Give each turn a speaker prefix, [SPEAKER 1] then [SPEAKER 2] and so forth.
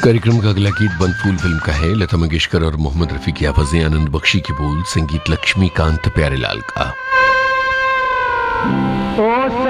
[SPEAKER 1] कार्यक्रम का अगला गीत बनफूल फिल्म का है। लता मंगेशकर और मोहम्मद रफी की आवाजें, आनंद बख्शी की बोल, संगीत लक्ष्मीकांत प्यारेलाल का।